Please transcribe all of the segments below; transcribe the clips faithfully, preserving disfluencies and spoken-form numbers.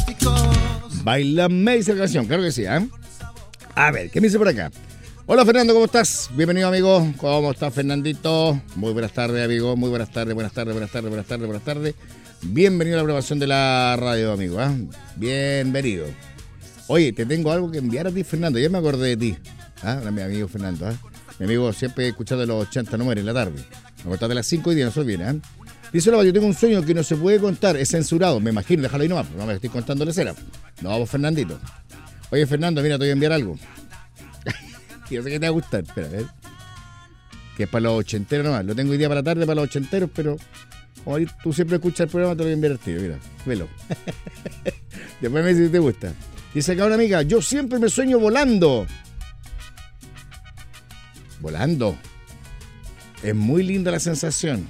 Bailame, dice la canción, claro que sí, ¿eh? A ver, ¿qué me dice por acá? Hola Fernando, ¿cómo estás? Bienvenido, amigo. ¿Cómo estás, Fernandito? Muy buenas tardes, amigo. Muy buenas tardes, buenas tardes, buenas tardes, buenas tardes, buenas tardes. Bienvenido a la programación de la radio, amigo, ¿eh? Bienvenido. Oye, te tengo algo que enviar a ti, Fernando. Ya me acordé de ti. ¿Ah? Mi amigo Fernando, ¿eh? Mi amigo siempre escuchando de los ochenta, no muere en la tarde. Me contás de las cinco y diez, no se olvide, ¿eh? Dice, yo tengo un sueño que no se puede contar, es censurado. Me imagino, déjalo ahí nomás, no me estoy contando la cera. No, vamos, Fernandito. Oye, Fernando, mira, te voy a enviar algo. Yo sé que te va a gustar, espera, a ver. Que es para los ochenteros nomás. Lo tengo hoy día para la tarde para los ochenteros, pero como tú siempre escuchas el programa, te lo voy a enviar al tío, mira, velo. Después me dice si te gusta. Dice acá una amiga, yo siempre me sueño volando. Volando. Es muy linda la sensación.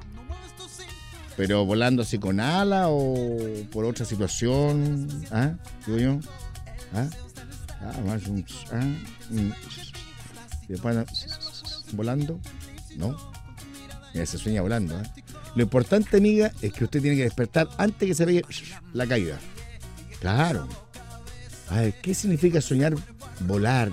Pero volando así con ala o por otra situación. ¿Ah? Digo yo. ¿Ah? Ah, más un. Ah, un y después, volando. No. Mira, se sueña volando. ¿eh? Lo importante, amiga, es que usted tiene que despertar antes que se vea la caída. Claro. A ver, ¿qué significa soñar volar?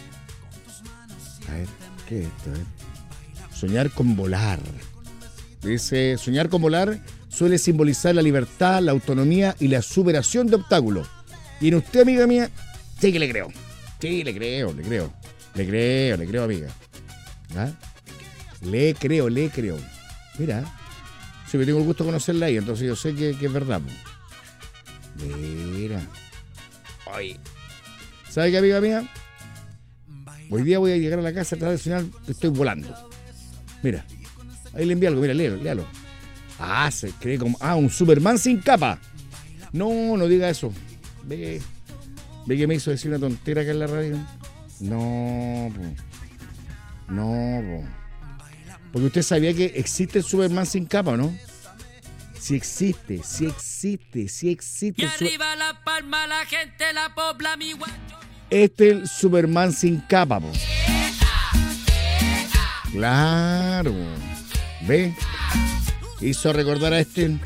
A ver, ¿qué es esto? A ver. Soñar con volar. Dice, soñar con volar suele simbolizar la libertad, la autonomía y la superación de obstáculos. Y en usted, amiga mía, sí que le creo. Sí, le creo, le creo. Le creo, le creo, amiga. ¿Ah? Le creo, le creo. Mira, sí, me tengo el gusto de conocerla ahí, entonces yo sé que, que es verdad. Mira. Ay. ¿Sabe qué, amiga mía? Hoy día voy a llegar a la casa a tratar de soñar que estoy volando. Mira. Ahí le envié algo, mira, léalo, léalo. Ah, se cree como... Ah, un Superman sin capa. No, no diga eso. Ve, ve que me hizo decir una tontera acá en la radio. No, po. No, po. Porque usted sabía que existe el Superman sin capa, ¿no? Sí existe, sí existe, sí existe. Y arriba la palma, la gente, la pobla, mi guacho. Este es el Superman sin capa, po. Claro. ¿Ve? Hizo recordar a este.